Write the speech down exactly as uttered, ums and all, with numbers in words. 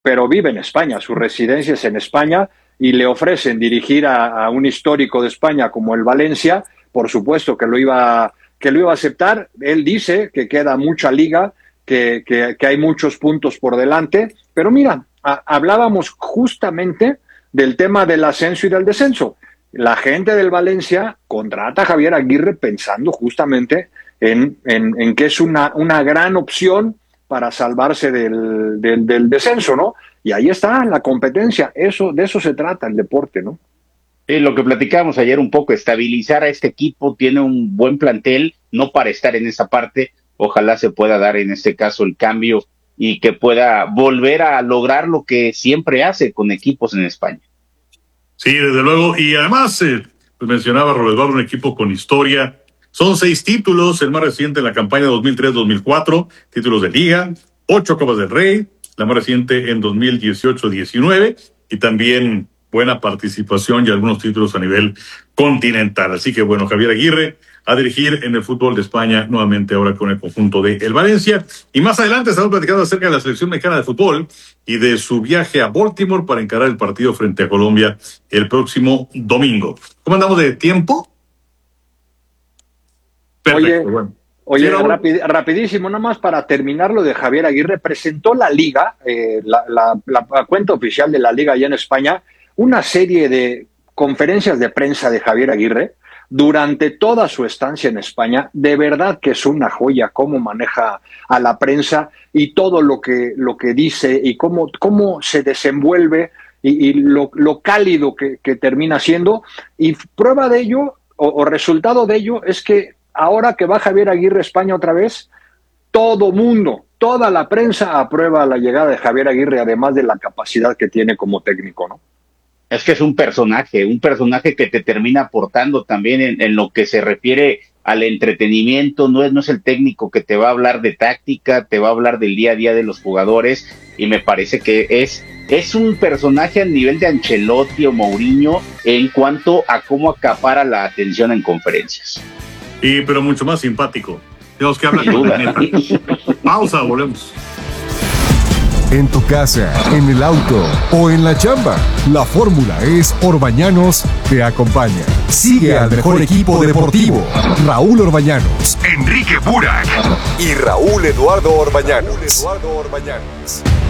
pero vive en España, su residencia es en España y le ofrecen dirigir a, a un histórico de España como el Valencia, por supuesto que lo iba, que lo iba a aceptar. Él dice que queda mucha liga, que, que, que hay muchos puntos por delante, pero mira, a, hablábamos justamente del tema del ascenso y del descenso. La gente del Valencia contrata a Javier Aguirre pensando justamente en, en, en que es una, una gran opción para salvarse del, del, del descenso, ¿no? Y ahí está la competencia, eso, de eso se trata el deporte, ¿no? Sí, lo que platicábamos ayer un poco, estabilizar a este equipo, tiene un buen plantel, no para estar en esa parte, ojalá se pueda dar en este caso el cambio y que pueda volver a lograr lo que siempre hace con equipos en España. Sí, desde luego, y además, eh, pues mencionaba Robert Eduardo, un equipo con historia. Son seis títulos, el más reciente en la campaña dos mil tres dos mil cuatro, títulos de Liga, ocho Copas del Rey, la más reciente en dos mil dieciocho diecinueve, y también buena participación y algunos títulos a nivel continental. Así que bueno, Javier Aguirre a dirigir en el fútbol de España, nuevamente ahora con el conjunto de el Valencia. Y más adelante estamos platicando acerca de la selección mexicana de fútbol y de su viaje a Baltimore para encarar el partido frente a Colombia el próximo domingo. ¿Cómo andamos de tiempo? Perfecto, oye, bueno. Oye, sí, rapid, rapidísimo, nada más para terminar lo de Javier Aguirre, presentó la Liga, eh, la, la, la cuenta oficial de la Liga allá en España, una serie de conferencias de prensa de Javier Aguirre durante toda su estancia en España. De verdad que es una joya cómo maneja a la prensa y todo lo que, lo que dice y cómo, cómo se desenvuelve y, y lo, lo cálido que, que termina siendo. Y prueba de ello, o, o resultado de ello, es que ahora que va Javier Aguirre a España otra vez, todo mundo, toda la prensa aprueba la llegada de Javier Aguirre, además de la capacidad que tiene como técnico, ¿no? Es que es un personaje, un personaje que te termina aportando también en, en lo que se refiere al entretenimiento. No es, no es el técnico que te va a hablar de táctica, te va a hablar del día a día de los jugadores, y me parece que es, es un personaje al nivel de Ancelotti o Mourinho en cuanto a cómo acapara la atención en conferencias. Sí, pero mucho más simpático. Tenemos que hablar con la neta. Pausa, volvemos. En tu casa, en el auto o en la chamba, la fórmula es Orbañanos te acompaña. Sigue al mejor equipo deportivo. Raúl Orbañanos, Enrique Burak y Raúl Eduardo Orbañanos. Raúl Eduardo Orbañanos.